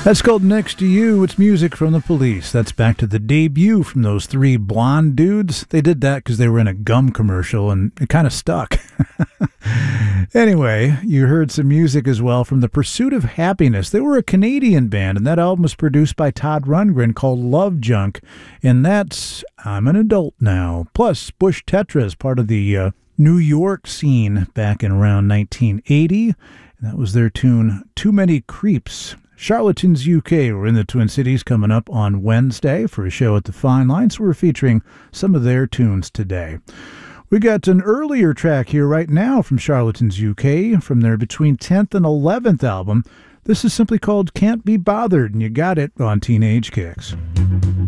That's called Next to You. It's music from the Police. That's back to the debut from those three blonde dudes. They did that because they were in a gum commercial and it kind of stuck. Anyway, you heard some music as well from The Pursuit of Happiness. They were a Canadian band, and that album was produced by Todd Rundgren called Love Junk. And that's I'm an Adult Now. Plus, Bush Tetra is part of the New York scene back in around 1980. And that was their tune, Too Many Creeps. Charlatans UK were in the Twin Cities coming up on Wednesday for a show at the Fine Line, so we're featuring some of their tunes today. We got an earlier track here right now from Charlatans UK from their Between 10th and 11th album. This is simply called Can't Be Bothered, and you got it on Teenage Kicks.